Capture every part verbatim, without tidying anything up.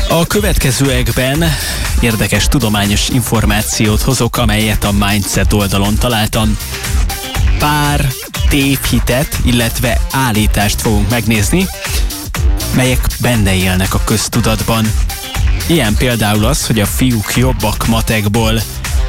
A következőekben érdekes tudományos információt hozok, amelyet a Mindset oldalon találtam. Pár tévhitet, illetve állítást fogunk megnézni, melyek benne élnek a köztudatban. Ilyen például az, hogy a fiúk jobbak matekból.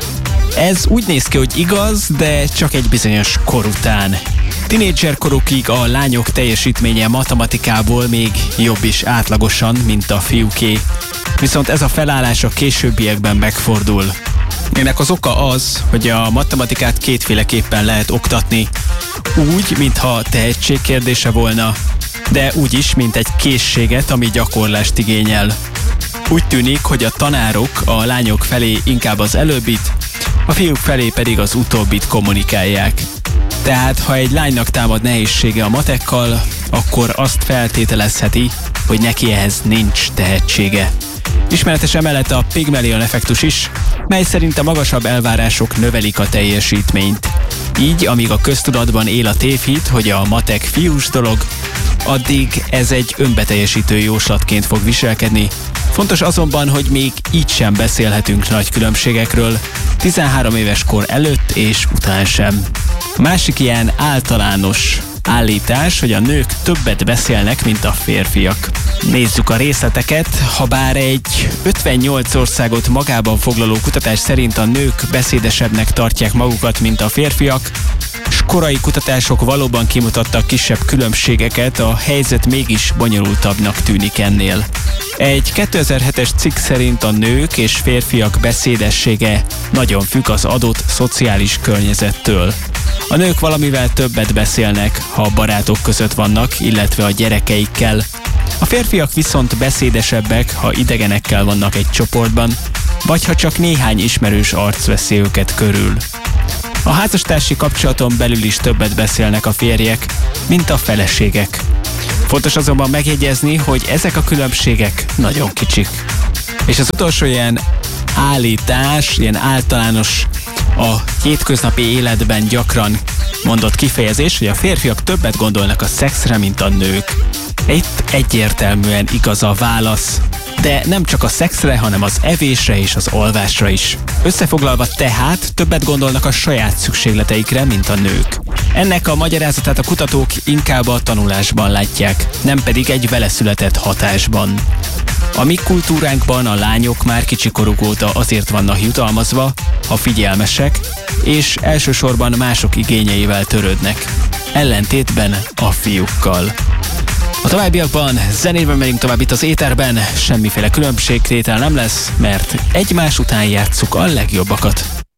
Ez úgy néz ki, hogy igaz, de csak egy bizonyos kor után. Tinédzser korukig a lányok teljesítménye matematikából még jobb is átlagosan, mint a fiúké. Viszont ez a felállás a későbbiekben megfordul. Ennek az oka az, hogy a matematikát kétféleképpen lehet oktatni. Úgy, mintha tehetség kérdése volna, de úgy is, mint egy készséget, ami gyakorlást igényel. Úgy tűnik, hogy a tanárok a lányok felé inkább az előbbit, a fiúk felé pedig az utóbbit kommunikálják. Tehát, ha egy lánynak támad nehézsége a matekkal, akkor azt feltételezheti, hogy neki ehhez nincs tehetsége. Ismeretes emellett a Pygmalion effektus is, mely szerint a magasabb elvárások növelik a teljesítményt. Így, amíg a köztudatban él a tévhit, hogy a matek fiús dolog, addig ez egy önbeteljesítő jóslatként fog viselkedni. Fontos azonban, hogy még így sem beszélhetünk nagy különbségekről, tizenhárom éves kor előtt és után sem. A másik ilyen általános állítás, hogy a nők többet beszélnek, mint a férfiak. Nézzük a részleteket. Habár egy ötvennyolc országot magában foglaló kutatás szerint a nők beszédesebbnek tartják magukat, mint a férfiak, s korai kutatások valóban kimutattak kisebb különbségeket, a helyzet mégis bonyolultabbnak tűnik ennél. Egy kétezer-hetes cikk szerint a nők és férfiak beszédessége nagyon függ az adott szociális környezettől. A nők valamivel többet beszélnek, ha a barátok között vannak, illetve a gyerekeikkel. A férfiak viszont beszédesebbek, ha idegenekkel vannak egy csoportban, vagy ha csak néhány ismerős arc veszi őket körül. A házastársi kapcsolaton belül is többet beszélnek a férjek, mint a feleségek. Fontos azonban megjegyezni, hogy ezek a különbségek nagyon kicsik. És az utolsó ilyen állítás, ilyen általános, a hétköznapi életben gyakran mondott kifejezés, hogy a férfiak többet gondolnak a szexre, mint a nők. Itt egyértelműen igaz a válasz, de nem csak a szexre, hanem az evésre és az alvásra is. Összefoglalva tehát többet gondolnak a saját szükségleteikre, mint a nők. Ennek a magyarázatát a kutatók inkább a tanulásban látják, nem pedig egy veleszületett hatásban. A mi kultúránkban a lányok már kicsikoruk óta azért vannak jutalmazva, ha figyelmesek, és elsősorban mások igényeivel törődnek, ellentétben a fiúkkal. A továbbiakban zenével megyünk tovább itt az éterben, semmiféle különbségtétel nem lesz, mert egymás után játsszuk a legjobbakat.